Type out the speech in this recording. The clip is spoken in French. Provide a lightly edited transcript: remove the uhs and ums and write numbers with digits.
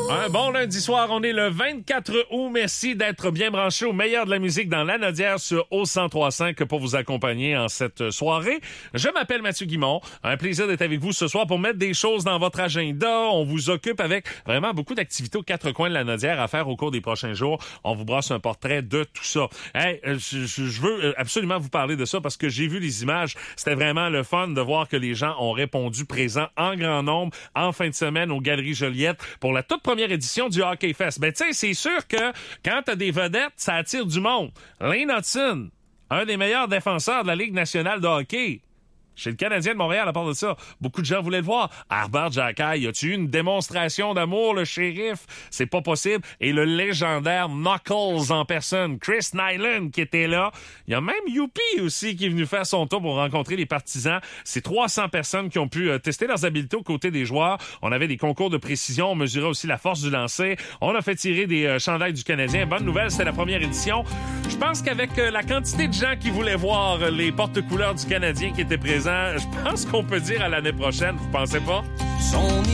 Un bon lundi soir, on est le 24 août. Merci d'être bien branché au meilleur de la musique dans l'Anaudière sur O103.5 pour vous accompagner en cette soirée. Je m'appelle Mathieu Guimond. Un plaisir d'être avec vous ce soir pour mettre des choses dans votre agenda. On vous occupe avec vraiment beaucoup d'activités aux quatre coins de l'Anaudière à faire au cours des prochains jours. On vous brasse un portrait de tout ça. Hey, je veux absolument vous parler de ça parce que j'ai vu les images. C'était vraiment le fun de voir que les gens ont répondu présents en grand nombre en fin de semaine aux Galeries Joliette pour la toute première édition du Hockey Fest. Ben, tu sais, c'est sûr que quand t'as des vedettes, ça attire du monde. Lane Hutson, un des meilleurs défenseurs de la Ligue nationale de hockey. Chez le Canadien de Montréal, à part de ça, beaucoup de gens voulaient le voir. Herbert Jacquet, y a-tu eu une démonstration d'amour, le shérif? C'est pas possible. Et le légendaire Knuckles en personne, Chris Nyland, qui était là. Il y a même Youpi aussi qui est venu faire son tour pour rencontrer les partisans. C'est 300 personnes qui ont pu tester leurs habiletés aux côtés des joueurs. On avait des concours de précision. On mesurait aussi la force du lancer. On a fait tirer des chandails du Canadien. Bonne nouvelle, c'était la première édition. Je pense qu'avec la quantité de gens qui voulaient voir les porte-couleurs du Canadien qui étaient présents, je pense qu'on peut dire à l'année prochaine, vous pensez pas?